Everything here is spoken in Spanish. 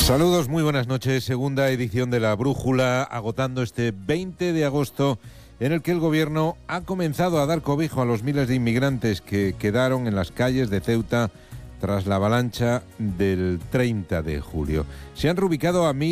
Saludos, muy buenas noches. Segunda edición de La Brújula, agotando este 20 de agosto, en el que el Gobierno ha comenzado a dar cobijo a los miles de inmigrantes que quedaron en las calles de Ceuta tras la avalancha del 30 de julio. Se han reubicado a